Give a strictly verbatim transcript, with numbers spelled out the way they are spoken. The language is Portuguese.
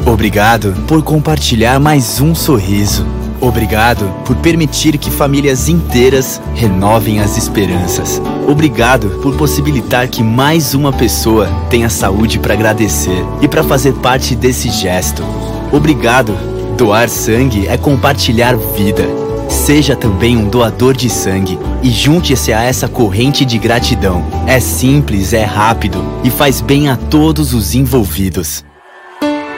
Obrigado por compartilhar mais um sorriso. Obrigado por permitir que famílias inteiras renovem as esperanças. Obrigado por possibilitar que mais uma pessoa tenha saúde para agradecer e para fazer parte desse gesto. Obrigado. Doar sangue é compartilhar vida. Seja também um doador de sangue e junte-se a essa corrente de gratidão. É simples, é rápido e faz bem a todos os envolvidos.